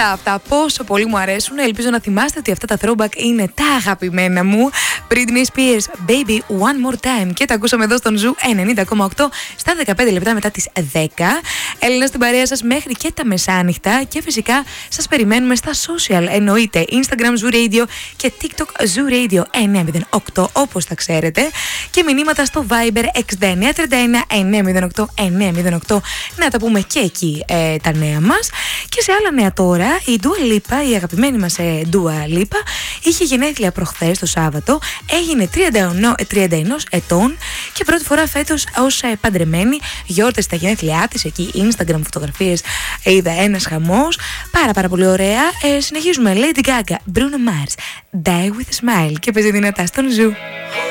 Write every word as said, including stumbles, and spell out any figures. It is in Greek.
στα αυτά. Πόσο πολύ μου αρέσουν. Ελπίζω να θυμάστε ότι αυτά τα throwback είναι τα αγαπημένα μου. Britney Spears, Baby One More Time. Και τα ακούσαμε εδώ στον Ζου ενενήντα κόμμα οκτώ στα δεκαπέντε λεπτά μετά τις δέκα. Έλληνα στην παρέα σας μέχρι και τα μεσάνυχτα. Και φυσικά σας περιμένουμε στα social. Εννοείται Instagram Zoo Radio και TikTok Zoo Radio εννιακόσια οκτώ, όπως τα ξέρετε. Και μηνύματα στο Viber εξήντα εννέα τριάντα ένα εννιακόσια οκτώ εννιακόσια οκτώ. Να τα πούμε και εκεί ε, τα νέα μας. Και σε άλλα νέα τώρα, η Dua Lipa, η αγαπημένη μας ε, Dua Lipa, είχε γενέθλια προχθές το Σάββατο. Έγινε τριάντα ένα ετών και πρώτη φορά φέτος ως ε, παντρεμένη. Γιόρτασε τα γενέθλιά της, εκεί Instagram φωτογραφίες, είδα ένας χαμός. Πάρα πάρα πολύ ωραία. Ε, συνεχίζουμε Lady Gaga, Bruno Mars, Die With A Smile και παίζει δυνατά στον Ζου.